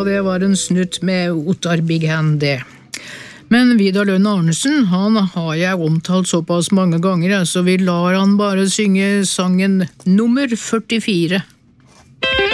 og det var en snutt med Ottar Big Hand, det. Men Vidar Lønn Arnesen, han har jeg omtalt såpass mange ganger, så vi lar han bare synge sangen nummer 44.